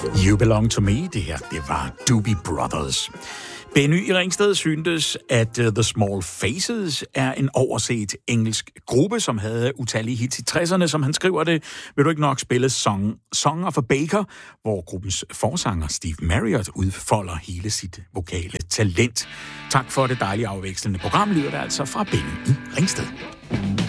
You Belong To Me, det her, det var Doobie Brothers. Benny i Ringsted syntes, at The Small Faces er en overset engelsk gruppe, som havde utallige hits i 60'erne, som han skriver det. Vil du ikke nok spille Song of a Baker, hvor gruppens forsanger Steve Marriott udfolder hele sit vokale talent. Tak for det dejlige afvekslende program, lyder det altså fra Benny i Ringsted.